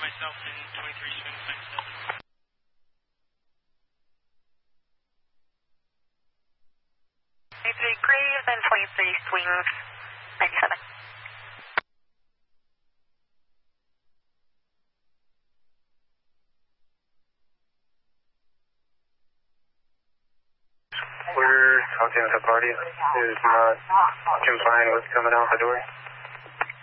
myself in 23 swing 97. Greater than 23 swings 97. We're talking to the party who's not complying with coming out the door.